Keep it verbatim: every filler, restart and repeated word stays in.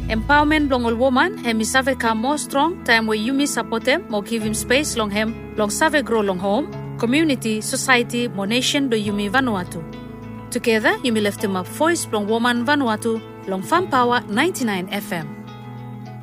Empowerment long all woman, hemi save ka more strong, time where you me support him, more give him space long him, long save grow long home, community, society, more nation do you me Vanuatu. Together, you me lift him up voice long woman Vanuatu, long Fam Power ninety-nine F M.